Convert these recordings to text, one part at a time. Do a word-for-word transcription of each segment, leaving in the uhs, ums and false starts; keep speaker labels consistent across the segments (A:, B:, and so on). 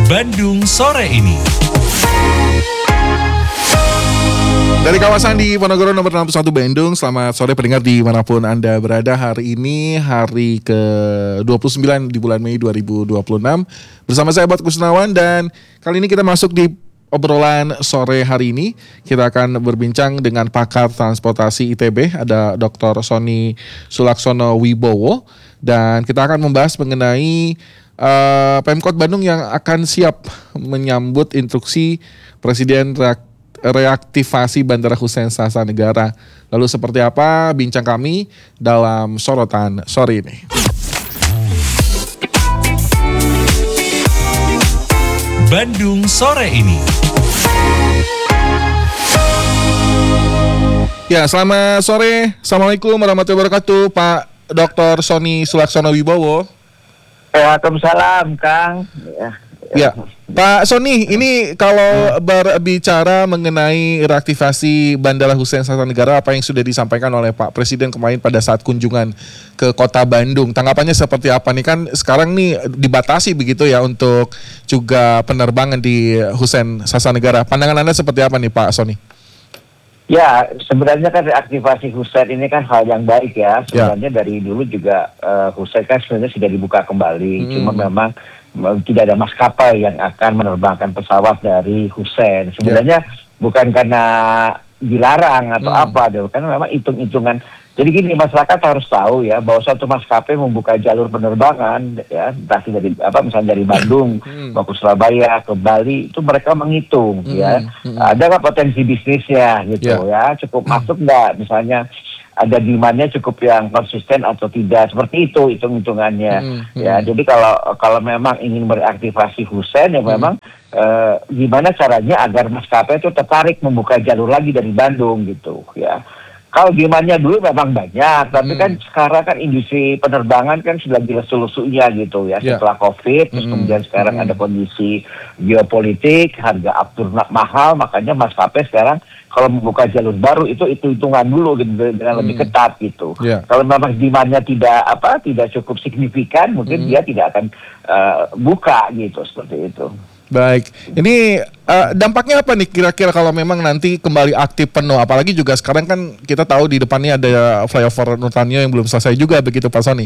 A: Bandung sore ini.
B: Dari kawasan di Ponorogo nomor enam puluh satu Bandung, selamat sore pendengar dimanapun Anda berada. Hari ini hari ke dua puluh sembilan di bulan Mei dua ribu dua puluh enam. Bersama saya Bat Kusnawan, dan kali ini kita masuk di obrolan sore hari ini. Kita akan berbincang dengan pakar transportasi I T B, ada Doktor Sony Sulaksono Wibowo. Dan kita akan membahas mengenai uh, Pemkot Bandung yang akan siap menyambut instruksi Presiden Reak reaktivasi Bandara Hussein Sassanegara. Lalu seperti apa bincang kami dalam sorotan sore ini?
A: Bandung sore ini.
B: Ya, selamat sore. Assalamualaikum warahmatullahi wabarakatuh, Pak Doktor Sony Sulaksono Wibowo.
C: Waalaikumsalam, Kang. Ya.
B: Ya, Pak Sony, ini kalau berbicara mengenai reaktivasi Bandara Hussein Sassanegara, apa yang sudah disampaikan oleh Pak Presiden kemarin pada saat kunjungan ke Kota Bandung, tanggapannya seperti apa nih? Kan sekarang nih dibatasi begitu ya untuk juga penerbangan di Hussein Sassanegara. Pandangan Anda seperti apa nih, Pak Sony?
C: Ya, sebenarnya kan reaktivasi Hussein ini kan hal yang baik ya. Sebenarnya ya. Dari dulu juga uh, Hussein kan sebenarnya sudah dibuka kembali, hmm. cuma memang tidak ada maskapai yang akan menerbangkan pesawat dari Hussein. Sebenarnya yeah. bukan karena dilarang atau hmm. apa, karena memang hitung-hitungan. Jadi gini, masyarakat harus tahu ya bahwa suatu maskapai membuka jalur penerbangan ya, entah dari apa misalnya dari Bandung hmm. mau ke Surabaya, ke Bali, itu mereka menghitung hmm. ya. Hmm. Ada nggak potensi bisnisnya gitu yeah. ya, cukup hmm. masuk nggak misalnya ada demand-nya cukup yang konsisten atau tidak, seperti itu hitung-hitungannya. Hmm, hmm. Ya, jadi kalau kalau memang ingin mereaktivasi Hussein ya hmm. memang eh, gimana caranya agar maskapai itu tertarik membuka jalur lagi dari Bandung gitu ya. Kalau demand-nya dulu memang banyak, tapi hmm. kan sekarang kan industri penerbangan kan sudah lesu-lesunya gitu ya yeah. setelah COVID, terus hmm. kemudian sekarang hmm. ada kondisi geopolitik, harga aftur mahal, makanya maskapai sekarang kalau membuka jalur baru itu itu hitungan dulu gitu, dengan hmm. lebih ketat gitu. Yeah. Kalau memang demand-nya tidak apa tidak cukup signifikan, mungkin hmm. dia tidak akan uh, buka gitu, seperti itu.
B: Baik, ini uh, dampaknya apa nih kira-kira kalau memang nanti kembali aktif penuh? Apalagi juga sekarang kan kita tahu di depannya ada flyover Nutanio yang belum selesai juga, begitu Pak Sony?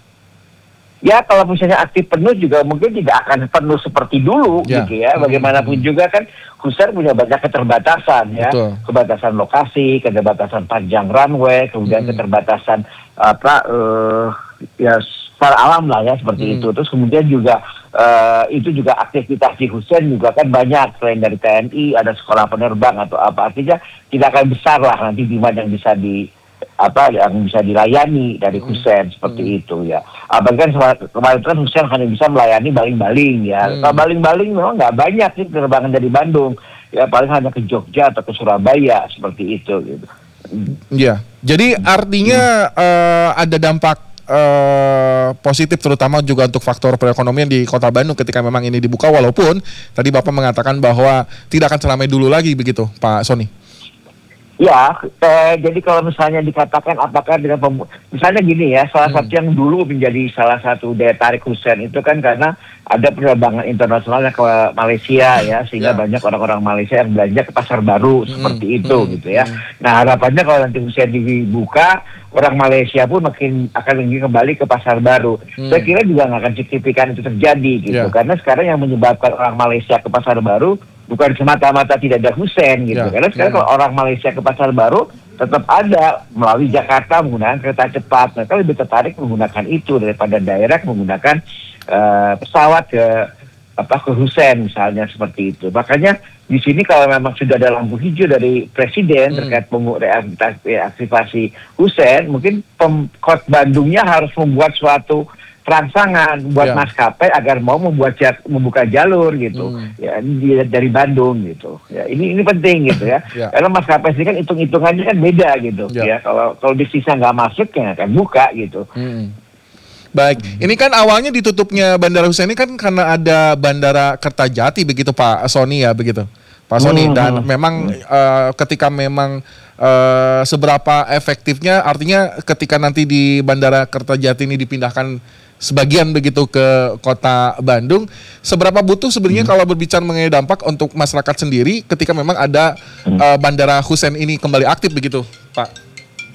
C: Ya, kalau misalnya aktif penuh juga mungkin tidak akan penuh seperti dulu ya. Gitu ya. Bagaimanapun hmm. juga kan Hussein punya banyak keterbatasan ya, Betul. keterbatasan lokasi, keterbatasan panjang runway, kemudian hmm. keterbatasan apa uh, ya secara alam lah ya seperti hmm. itu. Terus kemudian juga uh, itu juga aktivitas di Hussein juga kan banyak, selain dari T N I ada sekolah penerbang atau apa, artinya tidak akan besar lah nanti demand yang bisa di apa yang bisa dilayani dari Hussein hmm. seperti hmm. itu ya. Apalagi kan kemarin kan Hussein hanya bisa melayani baling-baling ya. Hmm. Kalau baling-baling memang nggak banyak sih penerbangan dari Bandung ya, paling hanya ke Jogja atau ke Surabaya seperti itu gitu.
B: Ya, jadi artinya hmm. uh, ada dampak uh, positif terutama juga untuk faktor perekonomian di Kota Bandung ketika memang ini dibuka, walaupun tadi Bapak mengatakan bahwa tidak akan seramai dulu lagi begitu Pak Sony.
C: Ya, eh, jadi kalau misalnya dikatakan apakah dengan pem- misalnya gini ya, salah hmm. satu yang dulu menjadi salah satu daya tarik Hussein itu kan karena ada penerbangan internasional yang ke Malaysia ya, sehingga yeah. banyak orang-orang Malaysia yang belanja ke pasar baru hmm. seperti itu hmm. gitu ya. Nah, harapannya kalau nanti Hussein dibuka, orang Malaysia pun makin akan ingin kembali ke pasar baru. Hmm. Saya kira juga nggak akan signifikan itu terjadi gitu, yeah. karena sekarang yang menyebabkan orang Malaysia ke pasar baru bukan semata-mata tidak ada Hussein gitu, ya, karena sekarang ya. Kalau orang Malaysia ke pasar baru tetap ada melalui Jakarta menggunakan kereta cepat, mereka lebih tertarik menggunakan itu daripada direct menggunakan uh, pesawat ke apa ke Hussein misalnya seperti itu. Makanya di sini kalau memang sudah ada lampu hijau dari Presiden hmm. terkait reaktivasi Hussein, mungkin Pemkot Bandungnya harus membuat suatu rangsangan buat ya. maskapai agar mau membuat jat, membuka jalur gitu hmm. ya di, dari Bandung gitu ya, ini ini penting gitu ya, ya. Karena maskapai sih kan hitung-hitungannya kan beda gitu ya, ya. Kalau kalau di sisa nggak masuk ya akan buka gitu. hmm.
B: Baik, ini kan awalnya ditutupnya Bandara Hussein ini kan karena ada Bandara Kertajati begitu Pak Sony ya begitu Pak Sony, hmm. dan memang hmm. uh, ketika memang uh, seberapa efektifnya, artinya ketika nanti di Bandara Kertajati ini dipindahkan sebagian begitu ke kota Bandung. Seberapa butuh sebenarnya hmm. kalau berbicara mengenai dampak untuk masyarakat sendiri ketika memang ada hmm. uh, Bandara Hussein ini kembali aktif begitu, Pak?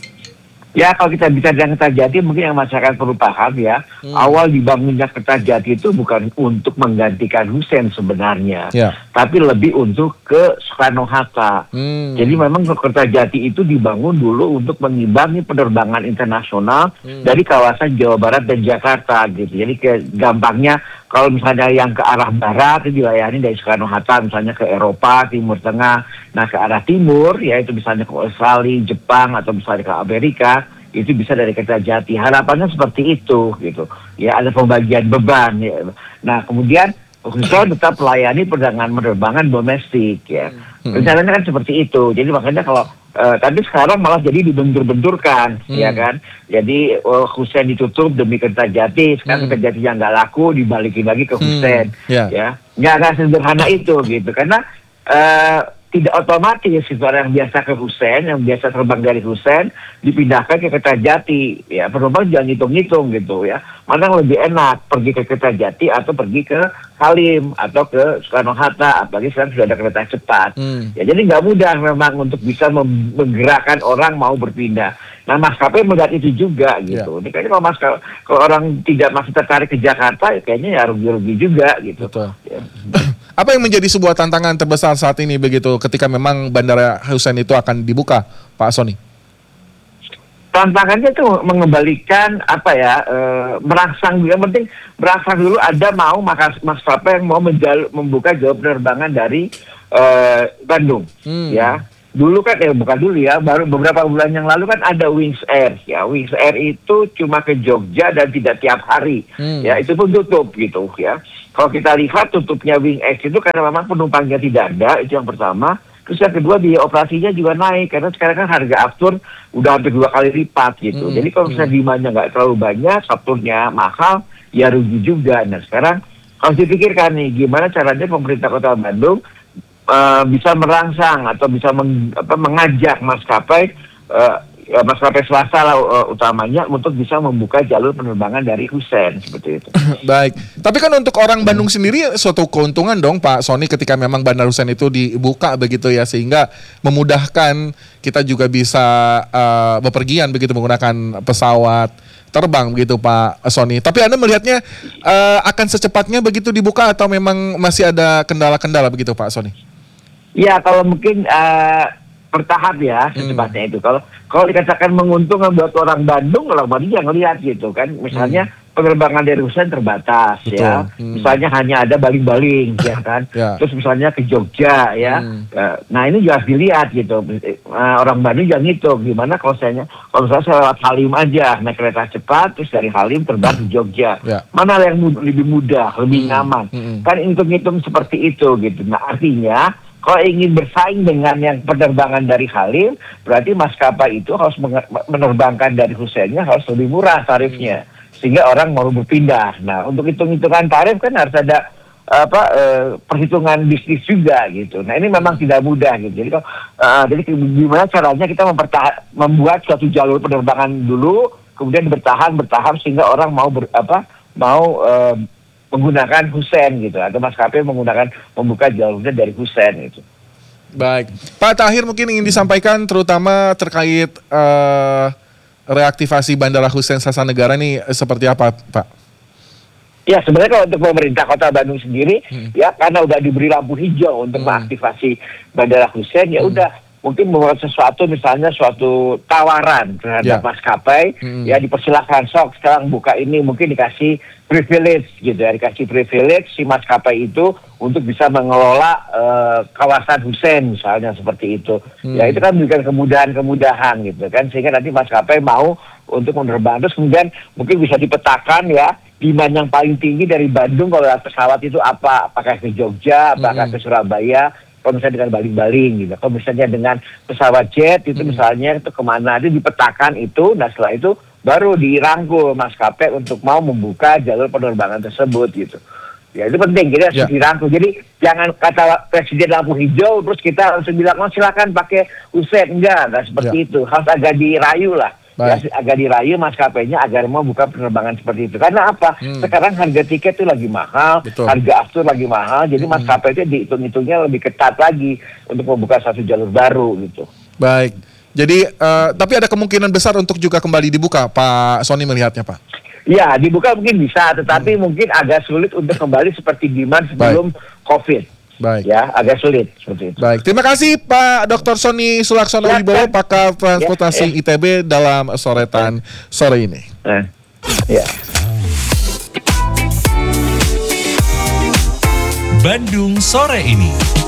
C: Ya, kalau kita bicara tentang Kertajati, mungkin yang masyarakat perlu paham ya, hmm. awal dibangunnya Kertajati itu bukan untuk menggantikan Hussein sebenarnya, ya. tapi lebih untuk ke Soekarno-Hatta. Hmm. Jadi memang Kertajati itu dibangun dulu untuk mengimbangi penerbangan internasional hmm. dari kawasan Jawa Barat dan Jakarta gitu. Jadi ke, gampangnya kalau misalnya yang ke arah barat itu dilayani dari Soekarno-Hatta, misalnya ke Eropa, Timur Tengah. Nah ke arah timur, yaitu misalnya ke Australia, Jepang, atau misalnya ke Amerika, itu bisa dari Kertajati. Harapannya seperti itu, gitu. Ya ada pembagian beban. Ya. Nah kemudian Hussein tetap melayani perdagangan penerbangan domestik, ya. Hmm. Rencananya kan seperti itu. Jadi makanya kalau Uh, tapi sekarang malah jadi dibentur-benturkan, hmm. ya kan? Jadi uh, Hussein ditutup demi Kertajati, sekarang hmm. Kertajati yang nggak laku dibalikin lagi ke Hussein, hmm. yeah. ya. Nggak nggak sederhana itu, gitu. Karena uh, tidak otomatis itu orang yang biasa ke Hussein, yang biasa terbang dari Hussein dipindahkan ke Kertajati, ya. Penumpang jangan hitung-hitung gitu, ya. Mana yang lebih enak, pergi ke Kertajati atau pergi ke Halim atau ke Soekarno-Hatta, apalagi sekarang sudah ada kereta cepat. Hmm. Ya jadi nggak mudah memang untuk bisa menggerakkan orang mau berpindah. Nah maskapai melihat itu juga gitu. Yeah. Ini kayaknya kalau maskapai, kalau orang tidak masih tertarik ke Jakarta, ya kayaknya ya rugi-rugi juga gitu.
B: Betul. Ya. Apa yang menjadi sebuah tantangan terbesar saat ini begitu ketika memang Bandara Hussein itu akan dibuka, Pak Sony?
C: Tantangannya itu mengembalikan apa ya, e, merangsang, yang penting merangsang dulu ada mau maskapai yang mau menjal, membuka jalur penerbangan dari e, Bandung, hmm. ya. Dulu kan, eh bukan dulu ya, baru beberapa bulan yang lalu kan ada Wings Air, ya. Wings Air itu cuma ke Jogja dan tidak tiap hari, hmm. ya. Itu pun tutup gitu, ya. Kalau kita lihat tutupnya Wings Air itu karena memang penumpangnya tidak ada, itu yang pertama. Terus yang kedua biaya operasinya juga naik karena sekarang kan harga aftur udah hampir dua kali lipat gitu. Mm-hmm. Jadi kalau misalnya demandnya nggak terlalu banyak, afturnya mahal, ya rugi juga. Nah sekarang harus dipikirkan nih gimana caranya pemerintah Kota Bandung uh, bisa merangsang atau bisa meng, apa, mengajak maskapai uh, maskapai swasta lah uh, utamanya untuk bisa membuka jalur penerbangan dari Hussein seperti itu.
B: Baik, tapi kan untuk orang Bandung sendiri suatu keuntungan dong Pak Sony ketika memang Bandara Hussein itu dibuka begitu ya, sehingga memudahkan kita juga bisa uh, bepergian begitu menggunakan pesawat terbang begitu Pak Sony. Tapi Anda melihatnya uh, akan secepatnya begitu dibuka atau memang masih ada kendala-kendala begitu Pak Sony?
C: Ya kalau mungkin uh, bertahap ya secepatnya hmm. itu. Kalau kalau dikatakan menguntungkan buat orang Bandung, orang Bandung jangan lihat gitu kan. Misalnya hmm. penerbangan dari Hussein terbatas. Betul. Ya. Hmm. Misalnya hanya ada baling-baling ya kan. Ya. Terus misalnya ke Jogja ya. Hmm. Nah ini juga harus dilihat gitu. Uh, orang Bandung jangan ngitung gimana kalau saya kalau misalnya saya lewat Halim aja naik kereta cepat terus dari Halim terbang ke Jogja. Ya. Mana yang mud- lebih mudah, lebih hmm. nyaman. Hmm. Kan hitung-hitung seperti itu gitu. Nah artinya kalau ingin bersaing dengan yang penerbangan dari Halim, berarti maskapai itu harus menerbangkan dari Husseinnya harus lebih murah tarifnya, sehingga orang mau berpindah. Nah, untuk hitung-hitungan tarif kan harus ada apa eh, perhitungan bisnis juga gitu. Nah, ini memang tidak mudah gitu. Jadi, uh, jadi gimana caranya kita mempertahan, membuat suatu jalur penerbangan dulu, kemudian bertahan bertahap sehingga orang mau ber, apa mau uh, menggunakan Hussein gitu, atau maskapai menggunakan membuka jalurnya dari Hussein itu.
B: Baik, Pak Tahir mungkin ingin disampaikan terutama terkait uh, reaktivasi Bandara Hussein Sasanegara ini seperti apa, Pak?
C: Ya sebenarnya kalau untuk pemerintah Kota Bandung sendiri, hmm. ya karena udah diberi lampu hijau untuk hmm. mengaktifasi Bandara Hussein, ya udah hmm. mungkin membuat sesuatu misalnya suatu tawaran terhadap ya. maskapai, hmm. ya dipersilahkan sok sekarang buka ini, mungkin dikasih privilege gitu ya, dikasih privilege si maskapai itu untuk bisa mengelola uh, kawasan Hussein misalnya seperti itu. Hmm. Ya itu kan memberikan kemudahan-kemudahan gitu kan, sehingga nanti maskapai mau untuk menerbang. Terus kemudian mungkin bisa dipetakan ya, demand yang paling tinggi dari Bandung kalau pesawat itu apa, apakah ke Jogja, apakah hmm. ke Surabaya, kalau misalnya dengan baling-baling gitu. Kalau misalnya dengan pesawat jet itu hmm. misalnya itu kemana, itu dipetakan itu, nah setelah itu baru dirangkul maskapai untuk mau membuka jalur penerbangan tersebut gitu. Ya itu penting, jadi harus ya. dirangkul. Jadi jangan kata presiden lampu hijau terus kita langsung bilang, oh silakan pakai Hussein, enggak, enggak seperti ya. itu. Harus agak dirayu lah.
B: Baik.
C: Ya, agak dirayu maskapainya agar mau buka penerbangan seperti itu. Karena apa?
B: Hmm.
C: Sekarang harga tiket itu lagi mahal,
B: Betul.
C: harga aftur lagi mahal, jadi
B: Hmm.
C: maskapai itu dihitung-hitungnya lebih ketat lagi untuk membuka satu jalur baru gitu.
B: Baik. Jadi eh, tapi ada kemungkinan besar untuk juga kembali dibuka, Pak Sony melihatnya, Pak.
C: Ya, dibuka mungkin bisa, tetapi mungkin agak sulit untuk kembali seperti demand sebelum COVID.
B: Baik.
C: Ya, agak sulit seperti itu.
B: Baik, terima kasih Pak Doktor Sony Sulaksono
C: Ya,
B: Wibowo,
C: ya.
B: pakar transportasi
C: Ya, ya.
B: I T B dalam soretan sore ini.
C: Nah, ya.
A: Bandung Sore ini.